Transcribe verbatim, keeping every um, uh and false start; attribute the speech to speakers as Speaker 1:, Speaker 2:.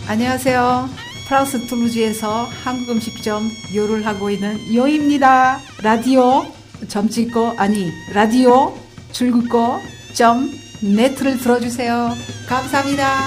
Speaker 1: 안녕하세요. 프랑스 툴루즈에서 한국 음식점 요를 하고 있는 요입니다. 라디오 점 찍고 아니 라디오 줄긋고 점 네트를 들어주세요. 감사합니다.